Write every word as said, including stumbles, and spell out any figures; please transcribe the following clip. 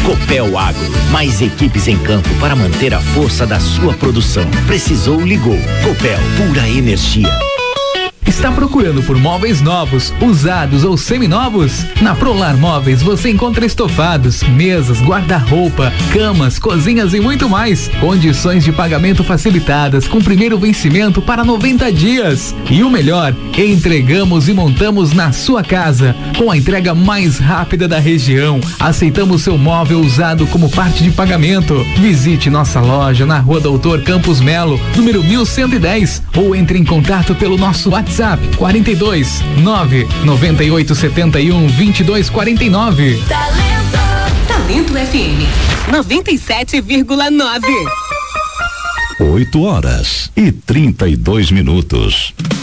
Copel Agro, mais equipes em campo para manter a força da sua produção. Precisou, ligou. Copel, pura energia. Está procurando por móveis novos, usados ou seminovos? Na Prolar Móveis você encontra estofados, mesas, guarda-roupa, camas, cozinhas e muito mais. Condições de pagamento facilitadas com primeiro vencimento para noventa dias. E o melhor, entregamos e montamos na sua casa, com a entrega mais rápida da região. Aceitamos seu móvel usado como parte de pagamento. Visite nossa loja na Rua Doutor Campos Melo, número mil cento e dez, ou entre em contato pelo nosso WhatsApp quarenta e dois, nove, noventa e oito, setenta e um, vinte e dois, quarenta e nove. Talento. Talento F M noventa e sete vírgula nove. oito horas e trinta e dois minutos.